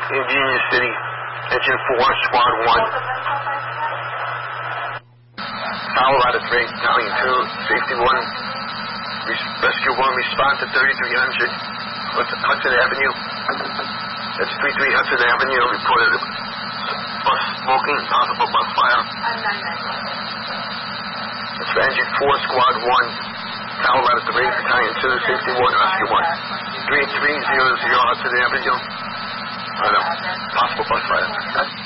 in Union City, Engine 4, Squad 1. Colorado 3, Battalion 2, Safety 1, Rescue 1, respond to 3300 Hudson Avenue. That's 33 Hudson Avenue, reported bus smoking, possible bus fire. That's for Engine 4, Squad 1, Colorado 3, Battalion 2, Safety 1, Rescue 1. 3300 Hudson Avenue. Possible bus fire.